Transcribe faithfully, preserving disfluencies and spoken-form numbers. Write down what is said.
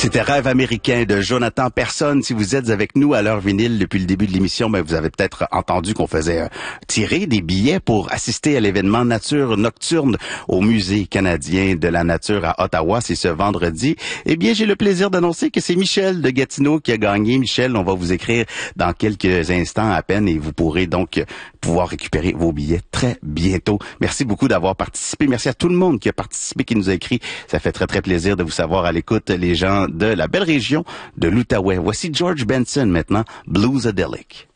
C'était Rêve américain de Jonathan Personne. Si vous êtes avec nous à l'heure vinyle depuis le début de l'émission, ben vous avez peut-être entendu qu'on faisait euh, tirer des billets pour assister à l'événement Nature Nocturne au Musée canadien de la nature à Ottawa. C'est ce vendredi. Eh bien, j'ai le plaisir d'annoncer que c'est Michel de Gatineau qui a gagné. Michel, on va vous écrire dans quelques instants à peine et vous pourrez donc pouvoir récupérer vos billets très bientôt. Merci beaucoup d'avoir participé. Merci à tout le monde qui a participé, qui nous a écrit. Ça fait très, très plaisir de vous savoir à l'écoute, les gens de la belle région de l'Outaouais. Voici George Benson maintenant, Bluesadelic.